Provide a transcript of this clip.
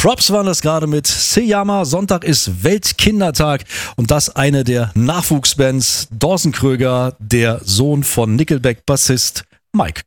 Props waren das gerade mit Seyama. Sonntag ist Weltkindertag und das eine der Nachwuchsbands. Dawson Kröger, der Sohn von Nickelback-Bassist Mike